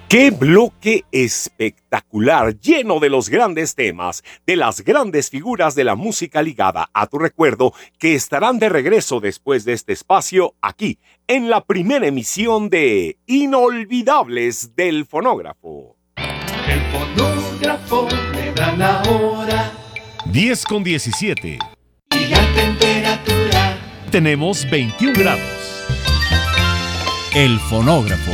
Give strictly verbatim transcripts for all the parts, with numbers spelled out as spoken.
¡Qué bloque espectacular! Lleno de los grandes temas, de las grandes figuras de la música ligada a tu recuerdo, que estarán de regreso después de este espacio aquí, en la primera emisión de Inolvidables del Fonógrafo. El fonógrafo me da la hora. diez con diecisiete. Y la temperatura. Tenemos veintiún grados. El fonógrafo.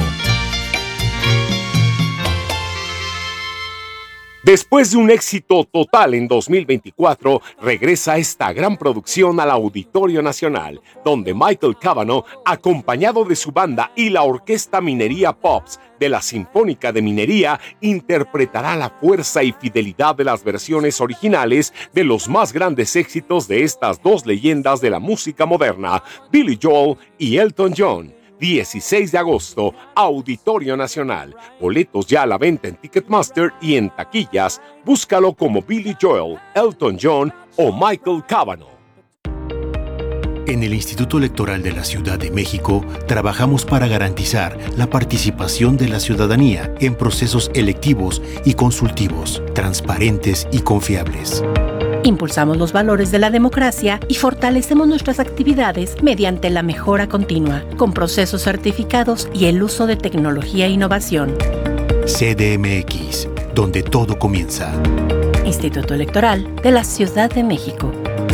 Después de un éxito total en dos mil veinticuatro, regresa esta gran producción al Auditorio Nacional, donde Michael Cavanaugh, acompañado de su banda y la Orquesta Minería Pops de la Sinfónica de Minería, interpretará la fuerza y fidelidad de las versiones originales de los más grandes éxitos de estas dos leyendas de la música moderna, Billy Joel y Elton John. dieciséis de agosto, Auditorio Nacional. Boletos ya a la venta en Ticketmaster y en taquillas. Búscalo como Billy Joel, Elton John o Michael Cavanaugh. En el Instituto Electoral de la Ciudad de México trabajamos para garantizar la participación de la ciudadanía en procesos electivos y consultivos, transparentes y confiables. Impulsamos los valores de la democracia y fortalecemos nuestras actividades mediante la mejora continua, con procesos certificados y el uso de tecnología e innovación. C D M X, donde todo comienza. Instituto Electoral de la Ciudad de México.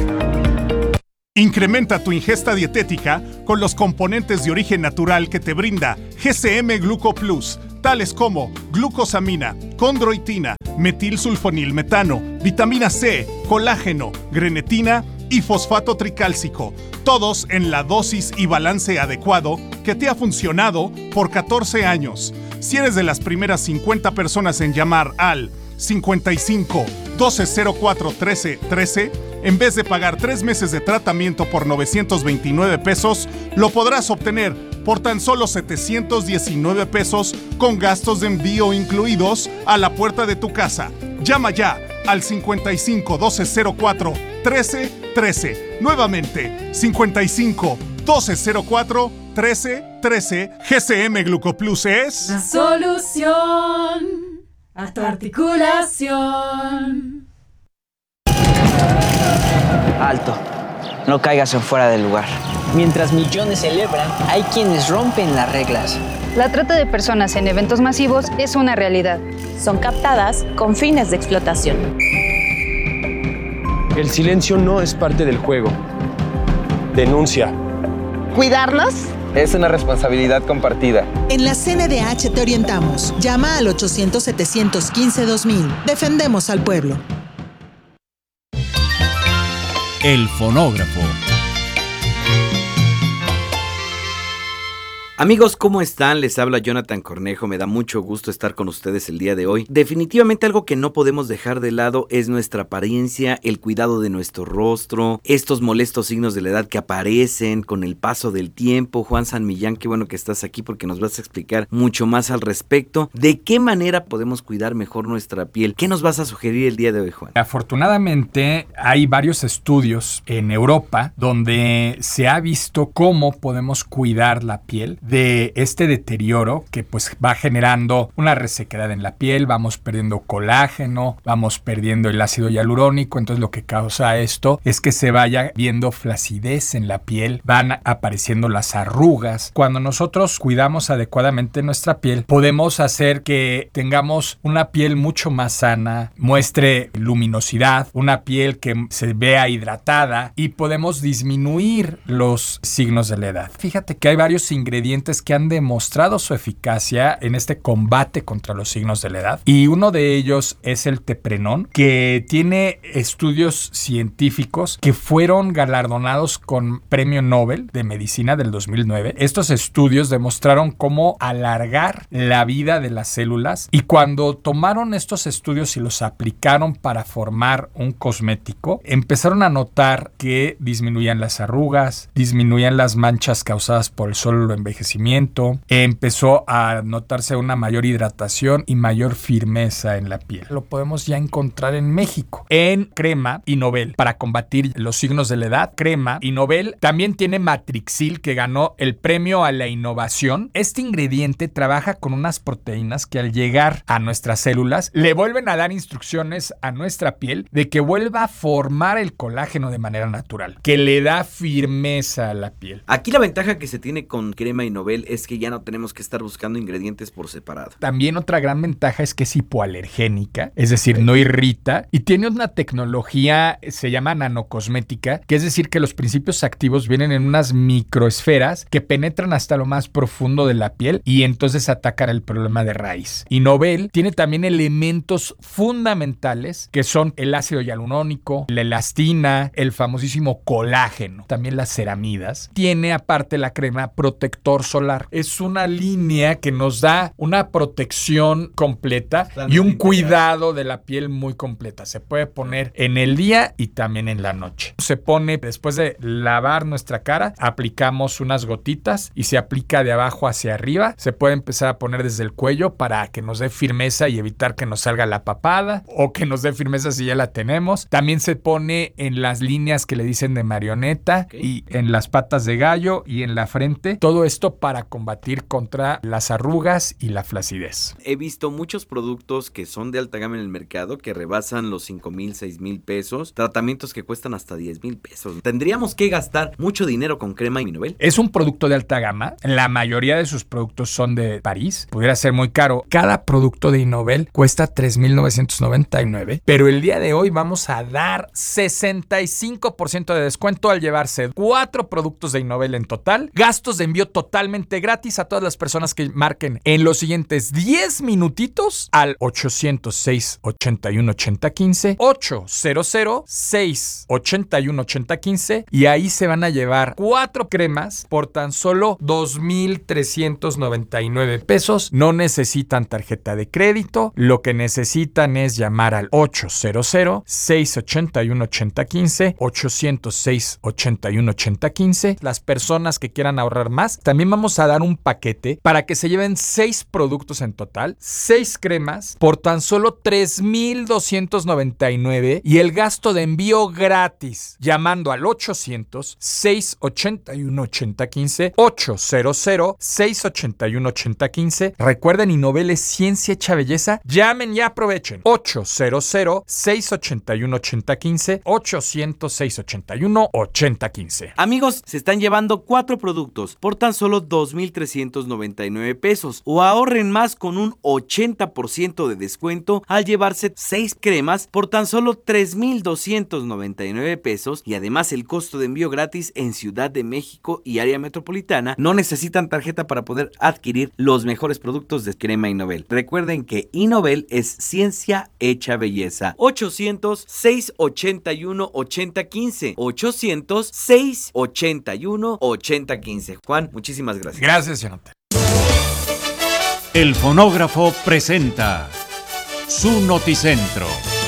Incrementa tu ingesta dietética con los componentes de origen natural que te brinda G C M Gluco Plus, tales como glucosamina, condroitina, metilsulfonilmetano, vitamina C, colágeno, grenetina y fosfato tricálcico, todos en la dosis y balance adecuado que te ha funcionado por catorce años. Si eres de las primeras cincuenta personas en llamar al cincuenta y cinco, doce cero cuatro, trece, trece, en vez de pagar tres meses de tratamiento por novecientos veintinueve pesos, lo podrás obtener por tan solo setecientos diecinueve pesos con gastos de envío incluidos a la puerta de tu casa. Llama ya al cincuenta y cinco, doce cero cuatro, trece, trece. Nuevamente, cincuenta y cinco, doce cero cuatro, trece, trece. G C M Glucoplus es la solución a tu articulación. Alto, no caigas en fuera del lugar. Mientras millones celebran, hay quienes rompen las reglas. La trata de personas en eventos masivos es una realidad. Son captadas con fines de explotación. El silencio no es parte del juego. Denuncia. ¿Cuidarnos? Es una responsabilidad compartida. En la C N D H te orientamos. Llama al ochocientos, setecientos quince, dos mil. Defendemos al pueblo. El fonógrafo. Amigos, ¿cómo están? Les habla Jonathan Cornejo, me da mucho gusto estar con ustedes el día de hoy. Definitivamente algo que no podemos dejar de lado es nuestra apariencia, el cuidado de nuestro rostro, estos molestos signos de la edad que aparecen con el paso del tiempo. Juan San Millán, qué bueno que estás aquí porque nos vas a explicar mucho más al respecto. ¿De qué manera podemos cuidar mejor nuestra piel? ¿Qué nos vas a sugerir el día de hoy, Juan? Afortunadamente hay varios estudios en Europa donde se ha visto cómo podemos cuidar la piel de este deterioro que pues va generando una resequedad en la piel, vamos perdiendo colágeno, vamos perdiendo el ácido hialurónico. Entonces lo que causa esto es que se vaya viendo flacidez en la piel, van apareciendo las arrugas. Cuando nosotros cuidamos adecuadamente nuestra piel, podemos hacer que tengamos una piel mucho más sana, muestre luminosidad, una piel que se vea hidratada y podemos disminuir los signos de la edad. Fíjate que hay varios ingredientes que han demostrado su eficacia en este combate contra los signos de la edad, y uno de ellos es el teprenón, que tiene estudios científicos que fueron galardonados con Premio Nobel de Medicina del dos mil nueve. Estos estudios demostraron cómo alargar la vida de las células, y cuando tomaron estos estudios y los aplicaron para formar un cosmético, empezaron a notar que disminuían las arrugas, disminuían las manchas causadas por el solo envejecimiento envejecimiento, empezó a notarse una mayor hidratación y mayor firmeza en la piel. Lo podemos ya encontrar en México. En Crema Innovel, para combatir los signos de la edad, Crema Innovel también tiene Matrixil, que ganó el premio a la innovación. Este ingrediente trabaja con unas proteínas que al llegar a nuestras células le vuelven a dar instrucciones a nuestra piel de que vuelva a formar el colágeno de manera natural, que le da firmeza a la piel. Aquí la ventaja que se tiene con Crema Innovel es que ya no tenemos que estar buscando ingredientes por separado. También otra gran ventaja es que es hipoalergénica, es decir, no irrita, y tiene una tecnología, se llama nanocosmética, que es decir que los principios activos vienen en unas microesferas que penetran hasta lo más profundo de la piel y entonces atacan el problema de raíz. Innovel tiene también elementos fundamentales que son el ácido hialurónico, la elastina, el famosísimo colágeno, también las ceramidas. Tiene aparte la crema protector solar. Es una línea que nos da una protección completa y un cuidado de la piel muy completa. Se puede poner en el día y también en la noche. Se pone después de lavar nuestra cara, aplicamos unas gotitas y se aplica de abajo hacia arriba. Se puede empezar a poner desde el cuello para que nos dé firmeza y evitar que nos salga la papada o que nos dé firmeza si ya la tenemos. También se pone en las líneas que le dicen de marioneta, okay, y en las patas de gallo y en la frente. Todo esto para combatir contra las arrugas y la flacidez. He visto muchos productos que son de alta gama en el mercado que rebasan los cinco mil, seis mil pesos, tratamientos que cuestan hasta diez mil pesos. ¿Tendríamos que gastar mucho dinero con Crema Innovel? Es un producto de alta gama. La mayoría de sus productos son de París. Pudiera ser muy caro. Cada producto de Innovel cuesta tres mil novecientos noventa y nueve, pero el día de hoy vamos a dar sesenta y cinco por ciento de descuento al llevarse cuatro productos de Innovel en total. Gastos de envío totalmente gratis a todas las personas que marquen en los siguientes diez minutitos al ochocientos seis, ochenta y uno, ochenta, quince, ochocientos seis, ochenta y uno, ochenta, quince, y ahí se van a llevar cuatro cremas por tan solo dos mil trescientos noventa y nueve pesos. No necesitan tarjeta de crédito. Lo que necesitan es llamar al ochocientos, seis ochenta y uno, ochenta, quince, ochocientos seis, ochenta y uno, ochenta, quince. Las personas que quieran ahorrar más, también vamos a dar un paquete para que se lleven seis productos en total, seis cremas por tan solo tres mil doscientos noventa y nueve y el gasto de envío gratis llamando al ochocientos, seis ochenta y uno, ochenta, quince, ochocientos, seis ochenta y uno, ochenta, quince. Recuerden, Innovel es ciencia hecha belleza. Llamen y aprovechen. ochocientos, seis ochenta y uno, ochenta, quince, ochocientos, seis ochenta y uno, ochenta, quince. Amigos, se están llevando cuatro productos por tan solo dos mil trescientos noventa y nueve pesos o ahorren más con un ochenta por ciento de descuento al llevarse seis cremas por tan solo tres mil doscientos noventa y nueve pesos y además el costo de envío gratis en Ciudad de México y área metropolitana. No necesitan tarjeta para poder adquirir los mejores productos de Crema Innovel. Recuerden que Innovel es ciencia hecha belleza. ochocientos, seis ochenta y uno, ochenta, quince. ochocientos, seis ochenta y uno, ochenta, quince. Juan, muchísimas gracias. Gracias, Jonathan. El Fonógrafo presenta su Noticentro.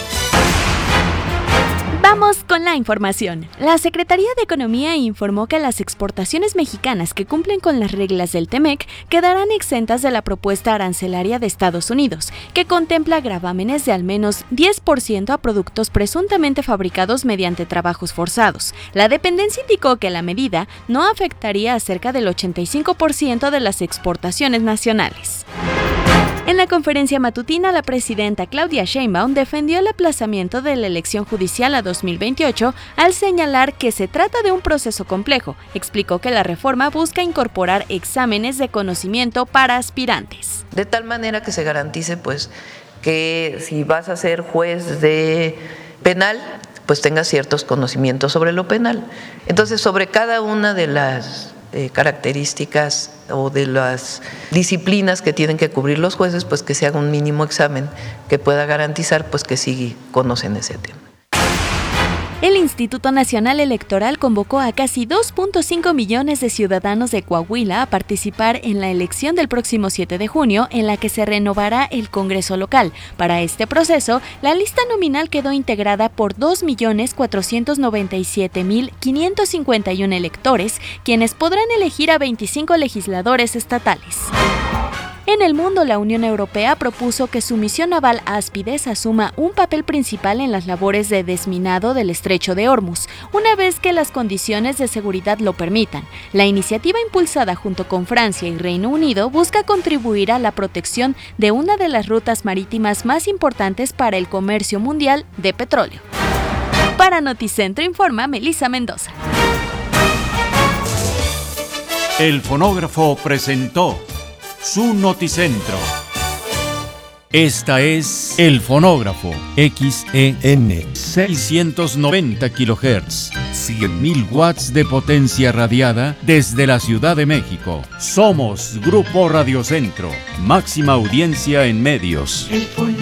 Vamos con la información. La Secretaría de Economía informó que las exportaciones mexicanas que cumplen con las reglas del T M E C quedarán exentas de la propuesta arancelaria de Estados Unidos, que contempla gravámenes de al menos diez por ciento a productos presuntamente fabricados mediante trabajos forzados. La dependencia indicó que la medida no afectaría a cerca del ochenta y cinco por ciento de las exportaciones nacionales. En la conferencia matutina, la presidenta Claudia Sheinbaum defendió el aplazamiento de la elección judicial a dos mil veintiocho al señalar que se trata de un proceso complejo. Explicó que la reforma busca incorporar exámenes de conocimiento para aspirantes. De tal manera que se garantice pues que si vas a ser juez de penal, pues tengas ciertos conocimientos sobre lo penal. Entonces, sobre cada una de las Eh, características o de las disciplinas que tienen que cubrir los jueces, pues que se haga un mínimo examen que pueda garantizar pues que sí conocen ese tema. El Instituto Nacional Electoral convocó a casi dos punto cinco millones de ciudadanos de Coahuila a participar en la elección del próximo siete de junio, en la que se renovará el Congreso local. Para este proceso, la lista nominal quedó integrada por dos millones cuatrocientos noventa y siete mil quinientos cincuenta y uno electores, quienes podrán elegir a veinticinco legisladores estatales. En el mundo, la Unión Europea propuso que su misión naval Áspides asuma un papel principal en las labores de desminado del estrecho de Hormuz, una vez que las condiciones de seguridad lo permitan. La iniciativa, impulsada junto con Francia y Reino Unido, busca contribuir a la protección de una de las rutas marítimas más importantes para el comercio mundial de petróleo. Para Noticentro informa Melissa Mendoza. El fonógrafo presentó su Noticentro. Esta es El Fonógrafo, X E N, seiscientos noventa kilohertz, cien mil watts de potencia radiada desde la Ciudad de México. Somos Grupo Radio Centro, máxima audiencia en medios. El